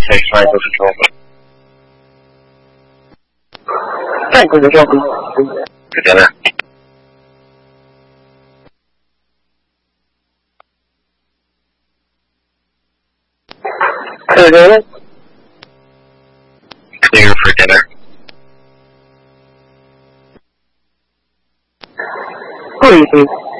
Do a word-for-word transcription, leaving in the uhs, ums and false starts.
six, Franco Control. Franco Control. Good dinner. Clear dinner. Clear for dinner. Who are you, please?